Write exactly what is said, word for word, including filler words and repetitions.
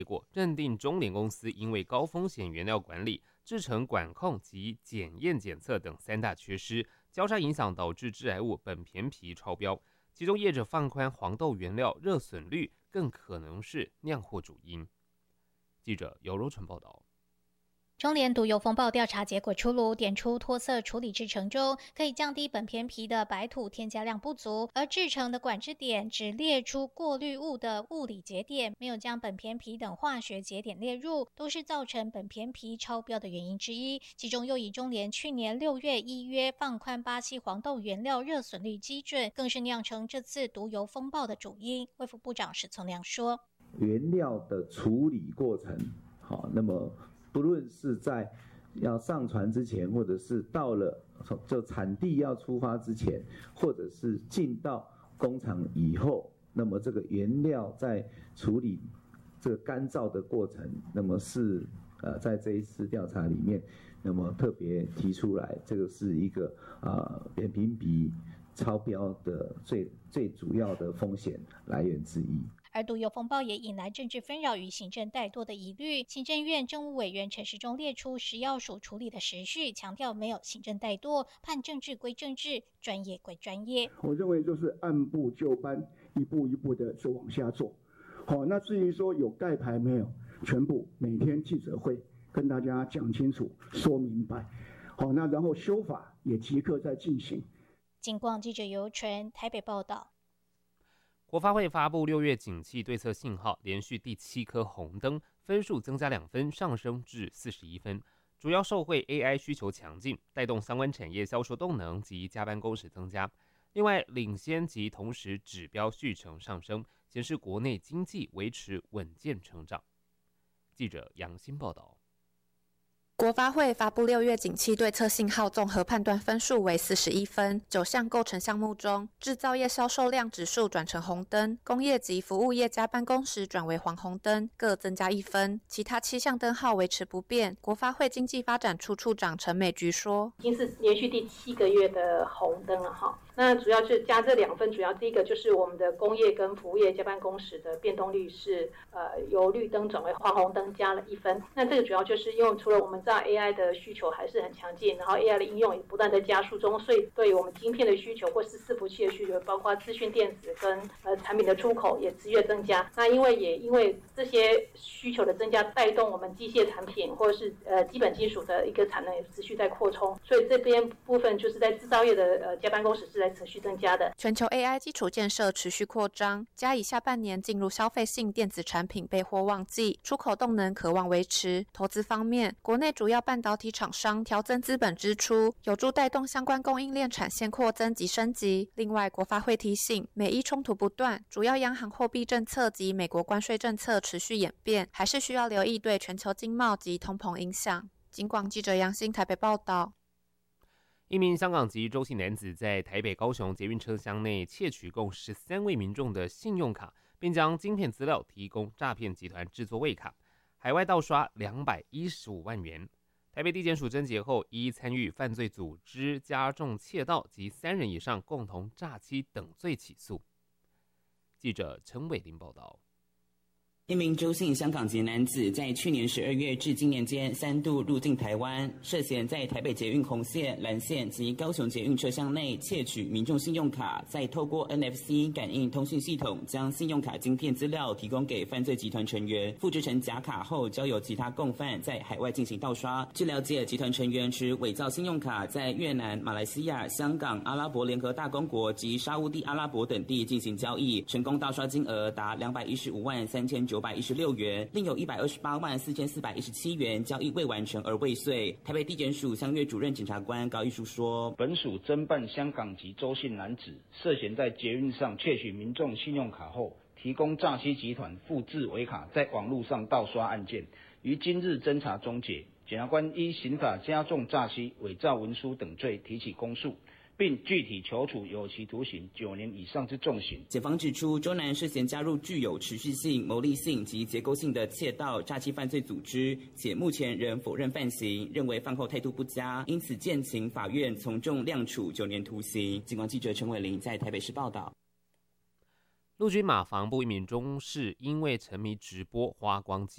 结果认定中联公司因为高风险原料管理、制程管控及检验检测等三大缺失，交叉影响导致致癌物苯醃醚超标。其中业者放宽黄豆原料热损率，更可能是酿祸主因。记者姚柔纯报道。 中联毒油风暴调查结果出炉，点出脱色处理制程中可以降低苯醃醚的白土添加量不足，而制程的管制点只列出过滤物的物理节点，没有将苯醃醚等化学节点列入，都是造成苯醃醚超标的原因之一。其中又以中联去年六月依约放宽巴西黄豆原料热损率基准，更是酿成这次毒油风暴的主因。卫福部长史从良说， 原料的处理过程，好，那么不论是在要上船之前，或者是到了就产地要出发之前，或者是进到工厂以后，那么这个原料在处理这个干燥的过程，那么是呃在这一次调查里面，那么特别提出来，这个是一个呃苯醃醚超标的最最主要的风险来源之一。 而毒油风暴也引来政治纷扰与行政怠惰的疑虑。行政院政务委员陈时中列出食药署处理的时序，强调没有行政怠惰，判政治归政治，专业归专业。 我认为就是按部就班，一步一步的就往下做。好，那至于说有盖牌没有，全部每天记者会跟大家讲清楚、说明白。好，那然后修法也即刻在进行。 警广记者尤纯台北报道。 国发会发布六月景气对策信号，连续第七颗红灯，分数增加两分，上升至四十一分。主要受惠 A I 需求强劲，带动相关产业销售动能及加班工时增加。另外，领先及同时指标续成上升，显示国内经济维持稳健成长。记者杨欣报道。 国发会发布六月景气对策信号综合判断分数为四十一分，九项构成项目中，制造业销售量指数转成红灯，工业及服务业加班工时转为黄红灯，各增加一分，其他七项灯号维持不变。国发会经济发展处处长陈美菊说：“ 已经是连续第七个月的红灯了哈。那主要是加这两分，主要第一个就是我们的工业跟服务业加班工时的变动率是呃由绿灯转为黄红灯，加了一分。那这个主要就是因为除了我们在A I 的需求还是很强劲，然后 A I 的应用也不断的加速中，所以对于我们晶片的需求或是伺服器的需求，包括资讯电子跟呃产品的出口也持续增加。那因为也因为这些需求的增加，带动我们机械产品或者是呃基本金属的一个产能也持续在扩充，所以这边部分就是在制造业的呃加班工时是在持续增加的。 全球 A I 基础建设持续扩张，加以下半年进入消费性电子产品备货旺季，出口动能可望维持。投资方面，国内主要半导体厂商调增资本支出，有助带动相关供应链产线扩增及升级。另外，国发会提醒，美伊冲突不断，主要央行货币政策及美国关税政策持续演变，还是需要留意对全球经贸及通膨影响。警广记者杨欣台北报道。 一名香港籍周姓男子在台北、高雄捷运车厢内窃取共十三位民众的信用卡，并将晶片资料提供诈骗集团制作伪卡，海外盗刷两百一十五万元。台北地检署侦结后，依参与犯罪组织、加重窃盗及三人以上共同诈欺等罪起诉。记者陈伟林报道。 一名周姓香港籍男子在去年十二月至今年间三度入境台湾，涉嫌在台北捷运红线、蓝线及高雄捷运车厢内窃取民众信用卡，再透过 N F C 感应通讯系统将信用卡晶片资料提供给犯罪集团成员，复制成假卡后交由其他共犯在海外进行盗刷。据了解，集团成员持伪造信用卡在越南、马来西亚、香港、阿拉伯联合大公国及沙烏地阿拉伯等地进行交易，成功盗刷金额达两百一十五万三千九百一十六元，另有一百二十八万四千四百一十七元交易未完成而未遂。台北地检署香月主任检察官高一书说， 本署侦办香港籍周姓男子涉嫌在捷运上窃取民众信用卡后，提供诈欺集团复制伪卡，在网络上盗刷案件，于今日侦查终结。检察官依刑法加重诈欺、伪造文书等罪提起公诉，并具体求处有期徒刑九年以上之重刑。 检方指出，周男涉嫌加入具有持续性、牟利性及结构性的窃盗、诈欺犯罪组织，且目前仍否认犯行，认为犯后态度不佳，因此建请法院从重量处九年徒刑。警广记者陈伟林在台北市报道。 陆军马防部一名中士因为沉迷直播花光